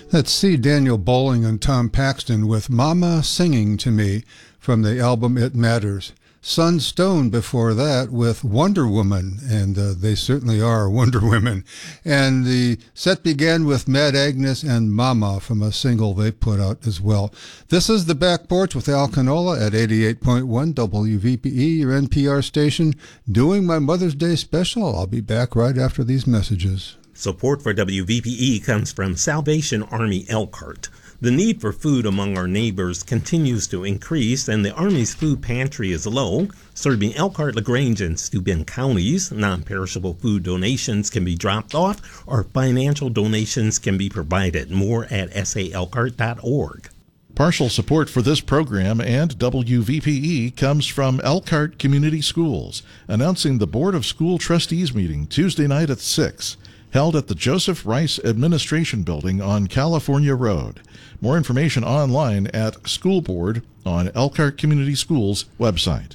Let's see Daniel Bowling and Tom Paxton with Mama Singing to Me from the album It Matters. Sunstone before that with Wonder Woman, and they certainly are Wonder Women. And the set began with Mad Agnes and Mama from a single they put out as well. This is The Back Porch with Al Canola at 88.1 WVPE, your NPR station, doing my Mother's Day special. I'll be back right after these messages. Support for WVPE comes from Salvation Army Elkhart. The need for food among our neighbors continues to increase, and the Army's food pantry is low, serving Elkhart, LaGrange, and Steuben counties. Non-perishable food donations can be dropped off, or financial donations can be provided. More at saelkhart.org. Partial support for this program and WVPE comes from Elkhart Community Schools, announcing the Board of School Trustees meeting Tuesday night at 6, held at the Joseph Rice Administration Building on California Road. More information online at School Board on Elkhart Community Schools website.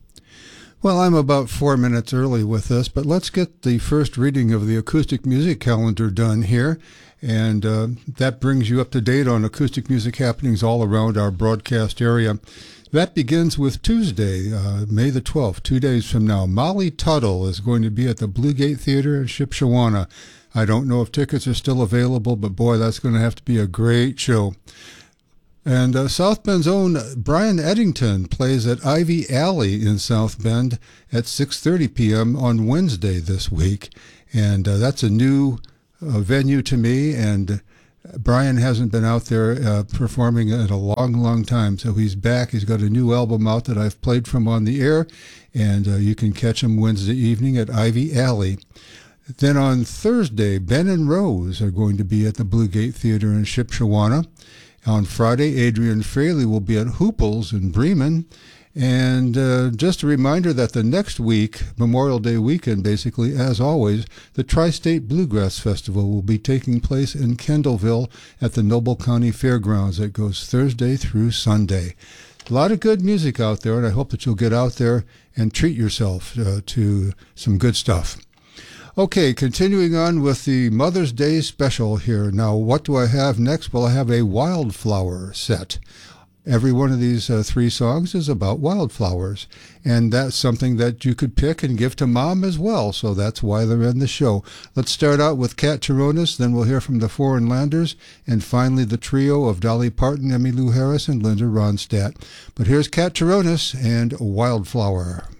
Well, I'm about 4 minutes early with this, but let's get the first reading of the acoustic music calendar done here. And that brings you up to date on acoustic music happenings all around our broadcast area. That begins with Tuesday, May the 12th, 2 days from now. Molly Tuttle is going to be at the Blue Gate Theater in Shipshewana. I don't know if tickets are still available, but boy, that's going to have to be a great show. And South Bend's own Brian Eddington plays at Ivy Alley in South Bend at 6:30 p.m. on Wednesday this week. And that's a new venue to me, and Brian hasn't been out there performing in a long, long time, so he's back. He's got a new album out that I've played from on the air, and you can catch him Wednesday evening at Ivy Alley. Then on Thursday, Ben and Rose are going to be at the Blue Gate Theater in Shipshewana. On Friday, Adrian Fraley will be at Hooples in Bremen. And just a reminder that the next week, Memorial Day weekend, basically, as always, the Tri-State Bluegrass Festival will be taking place in Kendallville at the Noble County Fairgrounds. It goes Thursday through Sunday. A lot of good music out there, and I hope that you'll get out there and treat yourself to some good stuff. Okay, continuing on with the Mother's Day special here. Now, what do I have next? Well, I have a wildflower set. Every one of these three songs is about wildflowers, and that's something that you could pick and give to Mom as well, so that's why they're in the show. Let's start out with Cat Taronis, then we'll hear from the Foreign Landers, and finally the trio of Dolly Parton, Emmylou Harris, and Linda Ronstadt. But here's Cat Taronis and Wildflower.